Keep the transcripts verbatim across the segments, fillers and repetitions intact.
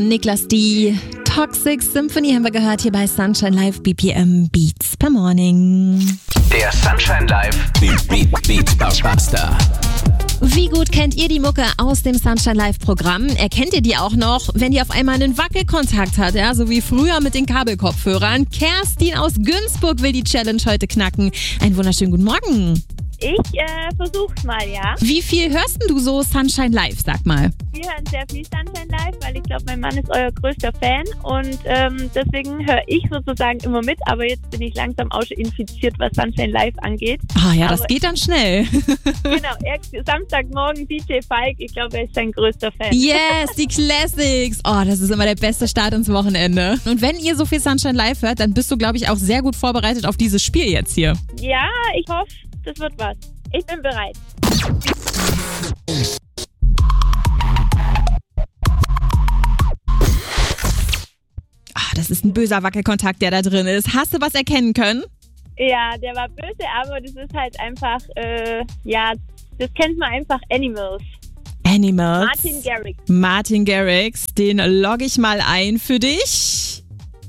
Niklas D. Toxic Symphony haben wir gehört hier bei Sunshine Live B P M Beats per Morning. Der Sunshine Live Beat, Beat, Beat Buster. Wie gut kennt ihr die Mucke aus dem Sunshine Live Programm? Erkennt ihr die auch noch, wenn die auf einmal einen Wackelkontakt hat, ja, so wie früher mit den Kabelkopfhörern? Kerstin aus Günzburg will die Challenge heute knacken. Einen wunderschönen guten Morgen. Ich äh, versuch's mal, ja. Wie viel hörst denn du so Sunshine Live, sag mal? Wir hören sehr viel Sunshine Live, weil ich glaube, mein Mann ist euer größter Fan und ähm, deswegen höre ich sozusagen immer mit, aber jetzt bin ich langsam auch schon infiziert, was Sunshine Live angeht. Ah ja, aber das geht dann schnell. Genau, er, Samstagmorgen D J Falk, ich glaube, er ist sein größter Fan. Yes, die Classics. Oh, das ist immer der beste Start ins Wochenende. Und wenn ihr so viel Sunshine Live hört, dann bist du, glaube ich, auch sehr gut vorbereitet auf dieses Spiel jetzt hier. Ja, ich hoffe, das wird was. Ich bin bereit. Ah, das ist ein böser Wackelkontakt, der da drin ist. Hast du was erkennen können? Ja, der war böse, aber das ist halt einfach, äh, ja, das kennt man einfach, Animals. Animals. Martin Garrix. Martin Garrix, den logge ich mal ein für dich.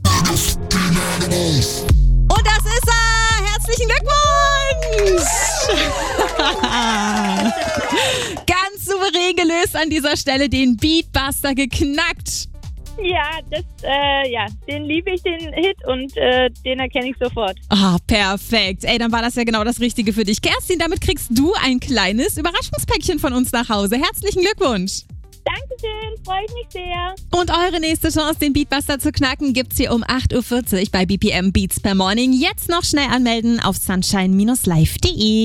Und das ist er! Herzlichen Glückwunsch! Ganz souverän gelöst an dieser Stelle, den Beatbuster geknackt. Ja, das, äh, ja, den liebe ich, den Hit, und äh, den erkenne ich sofort. Ah, perfekt. Ey, dann war das ja genau das Richtige für dich. Kerstin, damit kriegst du ein kleines Überraschungspäckchen von uns nach Hause. Herzlichen Glückwunsch. Dankeschön, freue ich mich sehr. Und eure nächste Chance, den Beatbuster zu knacken, gibt's hier um acht Uhr vierzig bei B P M Beats per Morning. Jetzt noch schnell anmelden auf sunshine Live punkt de.